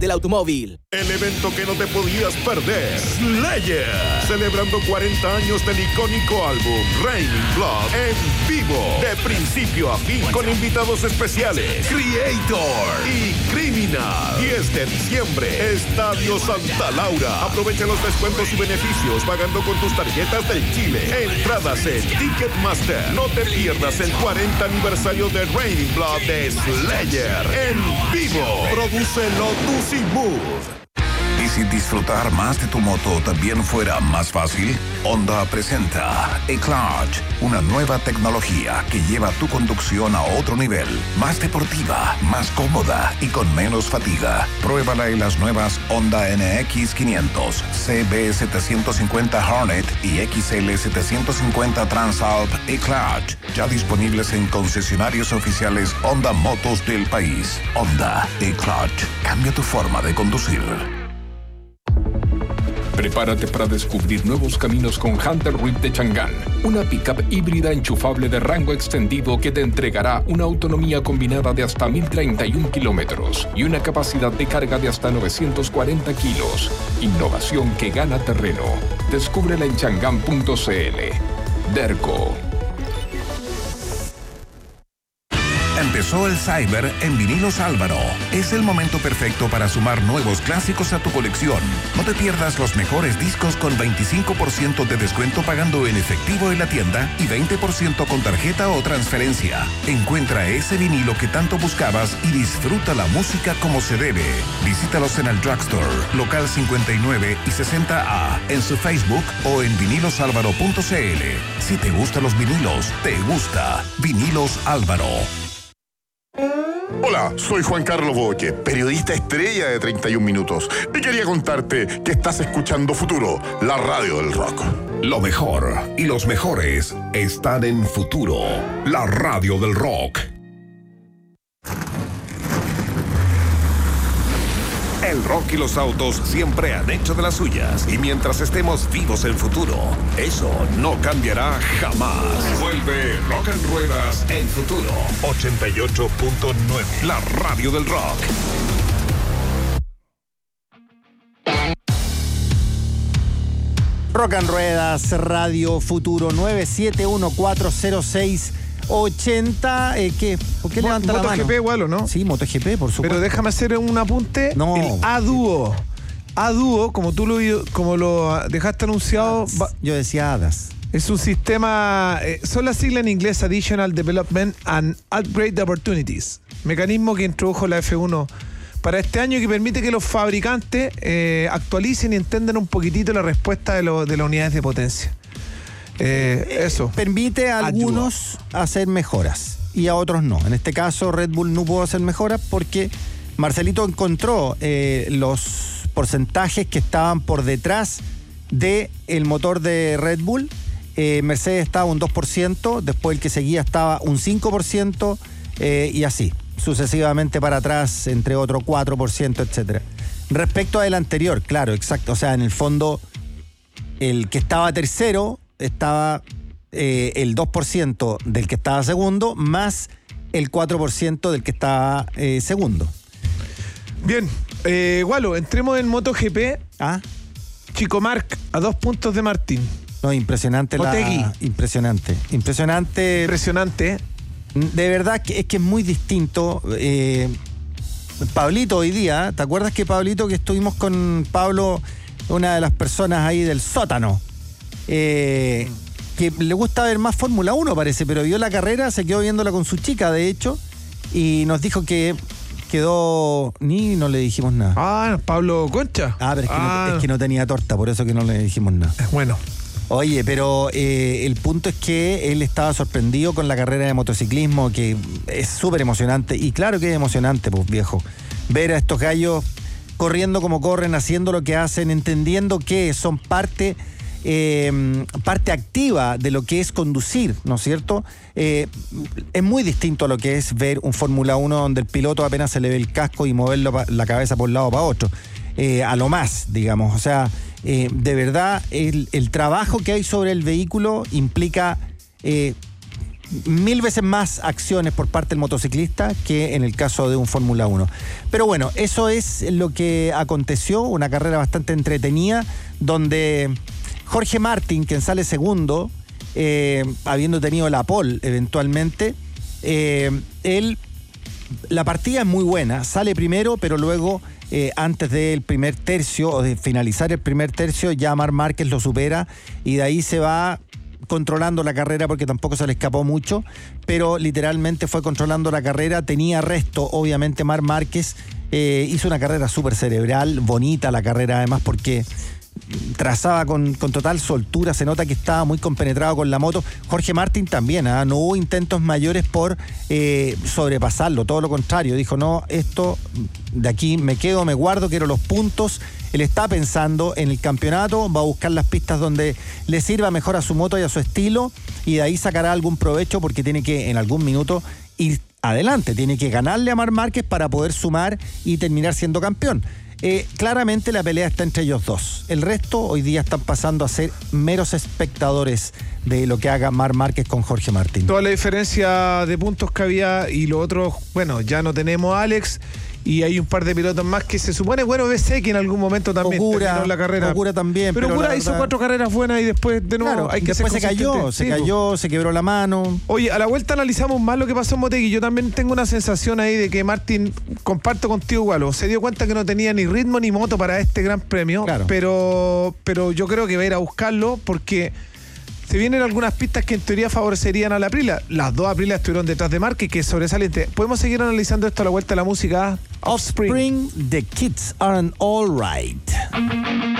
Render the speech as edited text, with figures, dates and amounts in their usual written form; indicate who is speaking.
Speaker 1: del automóvil.
Speaker 2: El evento que no te podías perder, Slayer, celebrando 40 años del icónico álbum Raining Blood en vivo, de principio a fin, con invitados especiales, Creator y Criminal. 10 de diciembre, Estadio Santa Laura. Aprovecha los descuentos y beneficios pagando con tus tarjetas del Chile. Entradas en Ticketmaster. No te pierdas el 40 aniversario de Raining Blood de Slayer en vivo. Prodúcelo Tusimur.
Speaker 3: ¿Y si disfrutar más de tu moto también fuera más fácil? Honda presenta E-Clutch, una nueva tecnología que lleva tu conducción a otro nivel, más deportiva, más cómoda y con menos fatiga. Pruébala en las nuevas Honda NX500, CB750 Hornet y XL750 Transalp E-Clutch, ya disponibles en concesionarios oficiales Honda Motos del país. Honda E-Clutch, cambia tu forma de conducir.
Speaker 4: Prepárate para descubrir nuevos caminos con Hunter Reef de Chang'an, una pickup híbrida enchufable de rango extendido que te entregará una autonomía combinada de hasta 1031 kilómetros y una capacidad de carga de hasta 940 kilos. Innovación que gana terreno. Descúbrela en chang'an.cl. Derco.
Speaker 3: Empezó el Cyber en Vinilos Álvaro. Es el momento perfecto para sumar nuevos clásicos a tu colección. No te pierdas los mejores discos con 25% de descuento pagando en efectivo en la tienda y 20% con tarjeta o transferencia. Encuentra ese vinilo que tanto buscabas y disfruta la música como se debe. Visítalos en el Drugstore, local 59 y 60A, en su Facebook o en vinilosalvaro.cl. Si te gustan los vinilos, te gusta Vinilos Álvaro.
Speaker 2: Hola, soy Juan Carlos Boque, periodista estrella de 31 Minutos, y quería contarte que estás escuchando Futuro, la radio del rock.
Speaker 3: Lo mejor y los mejores están en Futuro, la radio del rock. El rock y los autos siempre han hecho de las suyas. Y mientras estemos vivos en Futuro, eso no cambiará jamás. Vuelve Rock en Ruedas en Futuro 88.9. La radio del rock.
Speaker 5: Rock en Ruedas, Radio Futuro 971406880. ¿Qué? ¿Por qué levanta la mano?
Speaker 6: MotoGP igual, ¿o no?
Speaker 5: Sí, MotoGP, por supuesto.
Speaker 6: Pero déjame hacer un apunte.
Speaker 5: No.
Speaker 6: El A-Dúo. A-Dúo, como lo dejaste anunciado...
Speaker 5: Yo decía HADAS.
Speaker 6: Es un sistema... son las siglas en inglés Additional Development and Upgrade Opportunities. Mecanismo que introdujo la F1 para este año y que permite que los fabricantes actualicen y entiendan un poquitito la respuesta de las unidades de potencia. Eso.
Speaker 5: Permite a algunos hacer mejoras y a otros no. En este caso, Red Bull no pudo hacer mejoras porque Marcelito encontró los porcentajes que estaban por detrás del motor de Red Bull. Mercedes estaba un 2%, después el que seguía estaba un 5%, y así, sucesivamente para atrás, entre otro 4%, etcétera. Respecto al anterior, claro, exacto. O sea, en el fondo, el que estaba tercero estaba el 2% del que estaba segundo, más el 4% del que estaba segundo.
Speaker 6: Bien, Gualo, entremos en MotoGP. Chico Marc, a 2 puntos de Martín.
Speaker 5: No, impresionante. Impresionante. De verdad que es muy distinto. Pablito hoy día, ¿te acuerdas que Pablito, que estuvimos con Pablo, una de las personas ahí del sótano, que le gusta ver más Fórmula 1 parece, pero vio la carrera, se quedó viéndola con su chica de hecho, y nos dijo que quedó... Ni no le dijimos nada.
Speaker 6: Pablo Concha.
Speaker 5: Pero es que no tenía torta, por eso que no le dijimos nada.
Speaker 6: Bueno.
Speaker 5: Oye, pero el punto es que él estaba sorprendido con la carrera de motociclismo, que es súper emocionante. Y claro que es emocionante, pues viejo, ver a estos gallos corriendo como corren, haciendo lo que hacen, entendiendo que son parte activa de lo que es conducir, ¿no es cierto? Es muy distinto a lo que es ver un Fórmula 1 donde el piloto apenas se le ve el casco y moverlo la cabeza por un lado para otro. A lo más, digamos. O sea, de verdad, el trabajo que hay sobre el vehículo implica 1000 veces más acciones por parte del motociclista que en el caso de un Fórmula 1. Pero bueno, eso es lo que aconteció, una carrera bastante entretenida, donde Jorge Martín, quien sale segundo, habiendo tenido la pole eventualmente, la partida es muy buena, sale primero, pero luego antes del primer tercio o de finalizar el primer tercio ya Marc Márquez lo supera y de ahí se va controlando la carrera porque tampoco se le escapó mucho, pero literalmente fue controlando la carrera, tenía resto obviamente Marc Márquez, hizo una carrera súper cerebral, bonita la carrera además porque trazaba con total soltura, se nota que estaba muy compenetrado con la moto. Jorge Martín también, no hubo intentos mayores por sobrepasarlo, todo lo contrario, dijo no, esto de aquí me quedo, me guardo, quiero los puntos. Él está pensando en el campeonato, va a buscar las pistas donde le sirva mejor a su moto y a su estilo y de ahí sacará algún provecho porque tiene que en algún minuto ir adelante, tiene que ganarle a Marc Márquez para poder sumar y terminar siendo campeón. Claramente la pelea está entre ellos dos. El resto hoy día están pasando a ser meros espectadores de lo que haga Marc Márquez con Jorge Martín.
Speaker 6: Toda la diferencia de puntos que había y lo otro, bueno, ya no tenemos a Alex y hay un par de pilotos más que se supone, bueno, BC que en algún momento también terminó la carrera.
Speaker 5: Ogura también.
Speaker 6: Pero Ogura hizo 4 carreras buenas y después de nuevo
Speaker 5: claro,
Speaker 6: hay que
Speaker 5: después
Speaker 6: ser
Speaker 5: se cayó, se quebró la mano.
Speaker 6: Oye, a la vuelta analizamos más lo que pasó en Motegi. Yo también tengo una sensación ahí de que Martín, comparto contigo igual, se dio cuenta que no tenía ni ritmo ni moto para este gran premio, claro. pero yo creo que va a ir a buscarlo porque se vienen algunas pistas que en teoría favorecerían a la Aprilia. Las dos Aprilia estuvieron detrás de Márquez, que es sobresaliente. Podemos seguir analizando esto a la vuelta de la música.
Speaker 5: Offspring, The Kids Aren't All Right.